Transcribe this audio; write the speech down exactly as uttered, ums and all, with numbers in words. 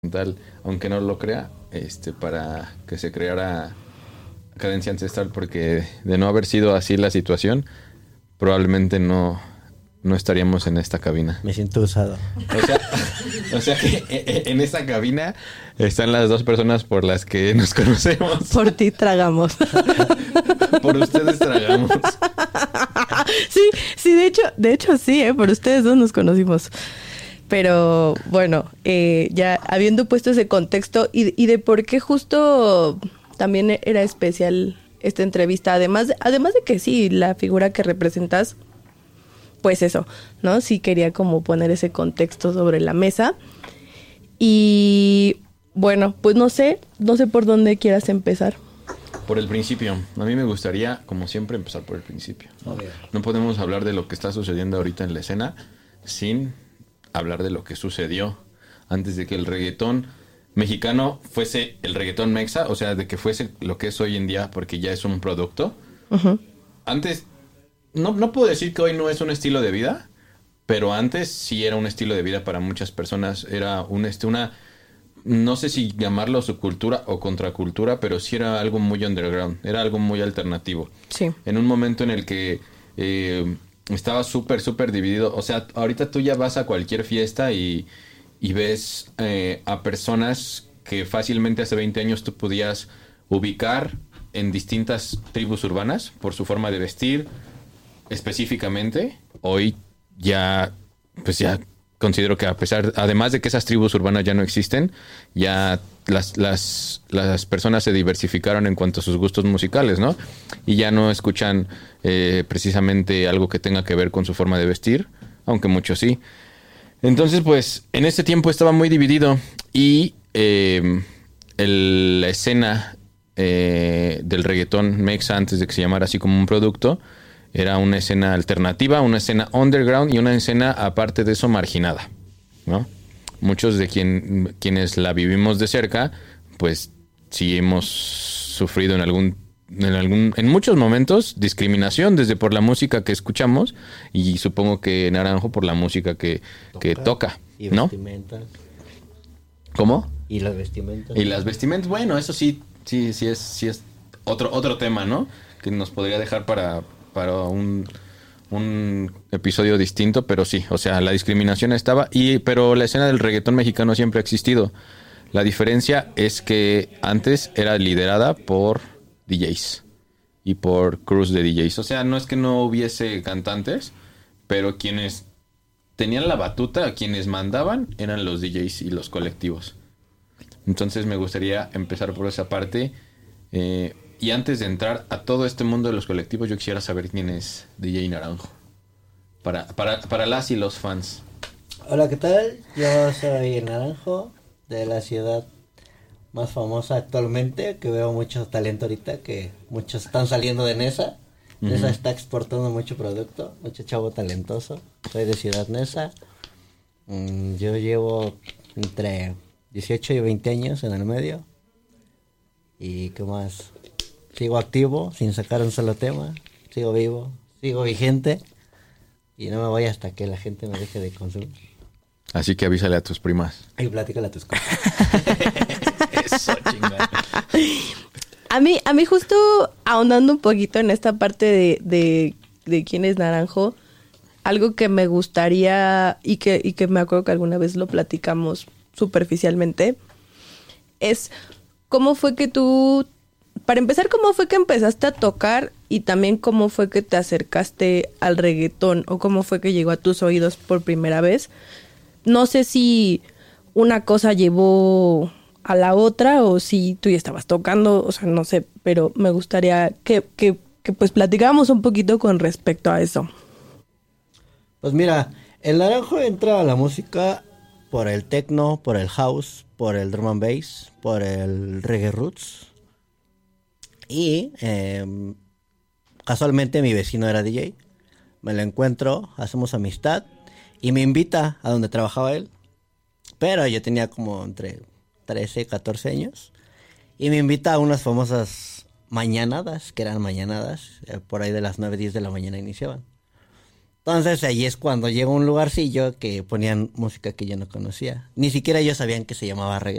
tal, aunque no lo crea, este, para que se creara Cadencia Ancestral, porque de no haber sido así la situación, probablemente no, no estaríamos en esta cabina. Me siento usado. O sea, o sea que en esta cabina están las dos personas por las que nos conocemos. Por ti tragamos. Por ustedes tragamos. Sí, sí, de hecho, de hecho sí, ¿eh? Por ustedes dos nos conocimos. Pero bueno, eh, ya habiendo puesto ese contexto y, y de por qué justo también era especial esta entrevista, además de, además de que sí, la figura que representas, pues eso, ¿no? Sí quería como poner ese contexto sobre la mesa. Y bueno, pues no sé, no sé por dónde quieras empezar. Por el principio. A mí me gustaría, como siempre, empezar por el principio. No podemos hablar de lo que está sucediendo ahorita en la escena sin hablar de lo que sucedió antes de que el reggaetón mexicano fuese el reggaetón mexa, o sea, de que fuese lo que es hoy en día, porque ya es un producto. Uh-huh. Antes, no, no puedo decir que hoy no es un estilo de vida, pero antes sí era un estilo de vida para muchas personas. Era un, este, una, no sé si llamarlo subcultura o contracultura, pero sí era algo muy underground, era algo muy alternativo. Sí. En un momento en el que eh, estaba súper, súper dividido. O sea, ahorita tú ya vas a cualquier fiesta y, y ves eh, a personas que fácilmente hace veinte años tú podías ubicar en distintas tribus urbanas por su forma de vestir específicamente. Hoy ya, pues ya considero que a pesar, además de que esas tribus urbanas ya no existen, ya las, las, las personas se diversificaron en cuanto a sus gustos musicales, ¿no? Y ya no escuchan eh, precisamente algo que tenga que ver con su forma de vestir, aunque muchos sí. Entonces, pues, en este tiempo estaba muy dividido y eh, el, la escena eh, del reggaetón mexa, antes de que se llamara así como un producto, era una escena alternativa, una escena underground y una escena, aparte de eso, marginada, ¿no? Muchos de quien, quienes la vivimos de cerca, pues sí hemos sufrido en algún, en algún, en muchos momentos discriminación, desde por la música que escuchamos y supongo que Naranjo por la música que toca, que toca, y ¿no? Vestimentas. ¿Cómo? Y las vestimentas. Y las vestimentas, bueno, eso sí, sí, sí es, sí es otro, otro tema, ¿no? Que nos podría dejar para, para un, un episodio distinto, pero sí, o sea, la discriminación estaba, y pero la escena del reggaetón mexicano siempre ha existido. La diferencia es que antes era liderada por D Js y por crews de D Js. O sea, no es que no hubiese cantantes, pero quienes tenían la batuta, quienes mandaban, eran los D Js y los colectivos. Entonces me gustaría empezar por esa parte. Eh, y antes de entrar a todo este mundo de los colectivos, yo quisiera saber quién es D J Naranjo. Para, para, para las y los fans. Hola, ¿qué tal? Yo soy Naranjo, de la ciudad más famosa actualmente, que veo mucho talento ahorita, que muchos están saliendo de Nesa. Uh-huh. Nesa está exportando mucho producto, mucho chavo talentoso. Soy de Ciudad Nesa. Mm, yo llevo entre dieciocho y veinte años en el medio. ¿Y qué más? Sigo activo, sin sacar un solo tema. Sigo vivo, sigo vigente. Y no me voy hasta que la gente me deje de consumir. Así que avísale a tus primas. Y platícale a tus cosas. Eso, chingada. A mí, a mí justo ahondando un poquito en esta parte de, de, de quién es Naranjo, algo que me gustaría y que, y que me acuerdo que alguna vez lo platicamos superficialmente, es cómo fue que tú, para empezar, cómo fue que empezaste a tocar y también cómo fue que te acercaste al reggaetón o cómo fue que llegó a tus oídos por primera vez. No sé si una cosa llevó a la otra o si tú ya estabas tocando, o sea, no sé, pero me gustaría que, que, que pues platicáramos un poquito con respecto a eso. Pues mira, el Naranjo entra a la música por el techno, por el house, por el drum and bass, por el reggae roots. Y eh, casualmente mi vecino era D J. Me lo encuentro, hacemos amistad y me invita a donde trabajaba él. Pero yo tenía como entre trece, catorce años. Y me invita a unas famosas mañanadas, que eran mañanadas. Eh, por ahí de las nueve, diez de la mañana iniciaban. Entonces ahí es cuando llega un lugarcillo que ponían música que yo no conocía. Ni siquiera ellos sabían que se llamaba reggaetón.